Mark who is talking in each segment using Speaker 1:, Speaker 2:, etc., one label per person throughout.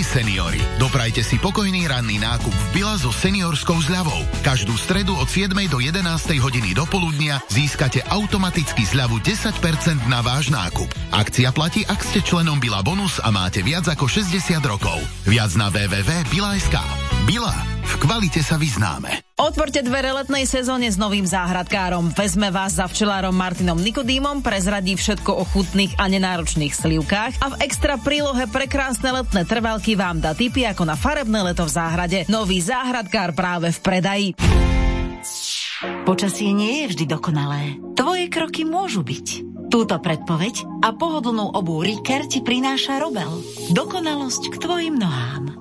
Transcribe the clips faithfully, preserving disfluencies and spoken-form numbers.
Speaker 1: seniori. Doprajte si pokojný ranný nákup v Bila so seniorskou zľavou. Každú stredu od siedmej do jedenástej hodiny do poludnia získate automaticky zľavu desať percent na váš nákup. Akcia platí, ak ste členom Bila Bonus a máte viac ako šesťdesiat rokov. Viac na w w w bodka bila bodka es ká. Bila. V kvalite sa vyznáme.
Speaker 2: Otvorte dvere letnej sezóne s novým záhradkárom. Vezme vás za včelárom Martinom Nikodýmom, prezradí všetko o chutných a nenáročných slivkách a v extra prílohe pre krásne letné trvalky vám dá tipy ako na farebné leto v záhrade. Nový záhradkár práve v predaji.
Speaker 3: Počasie nie je vždy dokonalé. Tvoje kroky môžu byť. Túto predpoveď a pohodlnú obuv Riker ti prináša Robel. Dokonalosť k tvojim nohám.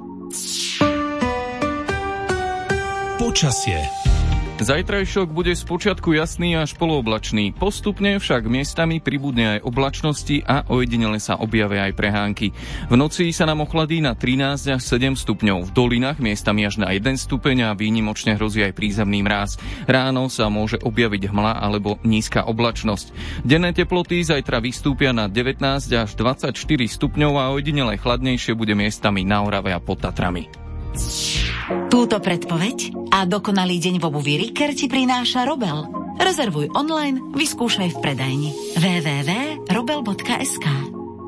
Speaker 4: Počasie. Zajtrajšok bude spočiatku jasný až polooblačný. Postupne však miestami pribudne aj oblačnosti a ojedinele sa objavia aj prehánky. V noci sa nám ochladí na trinásť až sedem stupňov. V dolinách miestami až na jeden stupeň a výnimočne hrozí aj prízemný mráz. Ráno sa môže objaviť hmla alebo nízka oblačnosť. Denné teploty zajtra vystúpia na devätnásť až dvadsaťštyri stupňov a ojedinele chladnejšie bude miestami na Orave a pod Tatrami.
Speaker 3: Túto predpoveď a dokonalý deň v obuvi Riker ti prináša Robel. Rezervuj online, vyskúšaj v predajni. w w w bodka robel bodka es ká.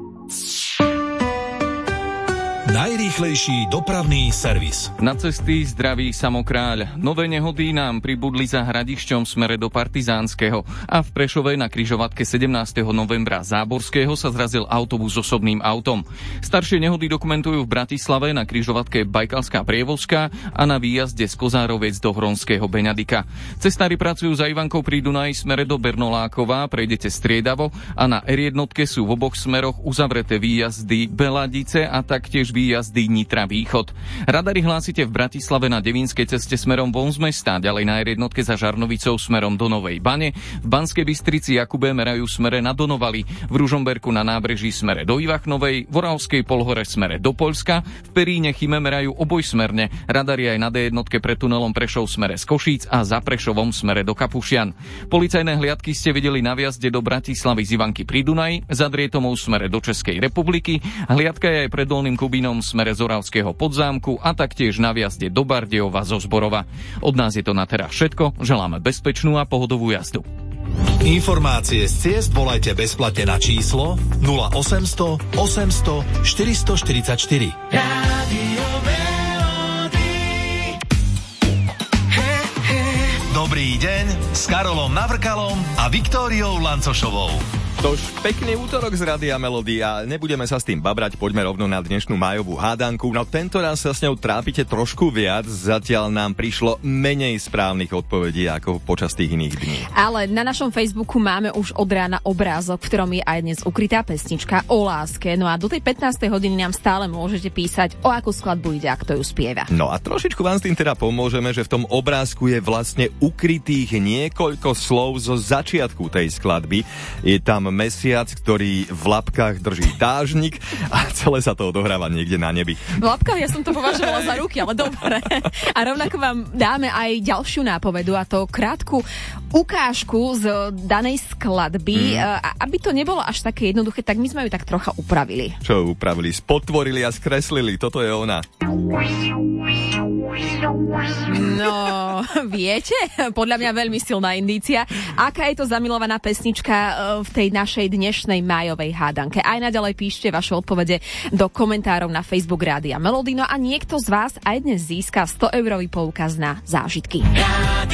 Speaker 4: Najrýchlejší dopravný servis.
Speaker 5: Na cesty zdraví Samokráľ. Nové nehody nám pribudli za Hradišťom smere do Partizánskeho a v Prešove na križovatke sedemnásteho novembra Záborského sa zrazil autobus s osobným autom. Staršie nehody dokumentujú v Bratislave na križovatke Bajkalská prievozka a na výjazde z Kozároviec do Hronského Beňadika. Cestári pracujú za Ivankou pri Dunaji smere do Bernoláková, prejdete striedavo a na er jedna sú v oboch smeroch uzavreté výjazdy Beladice a taktiež výjazdy Nitra Východ. Radary hlásite v Bratislave na Devínskej ceste smerom von z mesta, ďalej na er jedna za Žarnovicou smerom do Novej Bane, v Banskej Bystrici Jakube merajú smere na Donovali, v Ružomberku na nábreží smere do Ivachnovej, v Oravskej Polhore smere do Poľska, v Períne Chyme merajú obojsmerne, radary aj na dé jedna pred tunelom Prešov smere z Košíc a za Prešovom smere do Kapušian. Policajné hliadky ste videli na vjazde do Bratislavy z Ivanky pri Dunaji, za Drietomou smere do Českej republiky, hliadka je aj pred Dolným Kubínom smere z Oravského Podzámku a taktiež na vjazde do Bardejova zo Zborova. Od nás je to na teraz všetko, želáme bezpečnú a pohodovú jazdu.
Speaker 4: Informácie z ciest volajte bezplatne na číslo nula osemsto osemsto štyristoštyridsaťštyri. Rádio Melody. Dobrý deň s Karolom Navrkalom a Viktóriou Lancošovou.
Speaker 6: Tož pekný útorok z Rádia Melody a nebudeme sa s tým babrať, poďme rovno na dnešnú májovú hádanku. No tento raz sa s ňou trápite trošku viac, zatiaľ nám prišlo menej správnych odpovedí ako počas tých iných dní.
Speaker 7: Ale na našom Facebooku máme už od rána obrázok, v ktorom je aj dnes ukrytá pesnička o láske. No a do tej pätnástej hodiny nám stále môžete písať, o akú skladbu ide a kto ju spieva.
Speaker 6: No a trošičku vám s tým teda pomôžeme, že v tom obrázku je vlastne ukrytých niekoľko slov zo začiatku tej skladby. Je tam mesiac, ktorý v labkách drží dážnik a celé sa to odohráva niekde na nebi.
Speaker 7: V labkách ja som to považovala za ruky, ale dobre. A rovnako vám dáme aj ďalšiu nápovedu, a to krátku ukážku z danej skladby. Mm. A aby to nebolo až také jednoduché, tak my sme ju tak trocha upravili.
Speaker 6: Čo upravili? Spotvorili a skreslili. Toto je ona.
Speaker 7: No, viete? Podľa mňa veľmi silná indícia. Aká je to zamilovaná pesnička v tej našej dnešnej májovej hádanke? Aj naďalej píšte vaše odpovede do komentárov na Facebook Rádia Melody. No a niekto z vás aj dnes získa sto eurový poukaz na zážitky.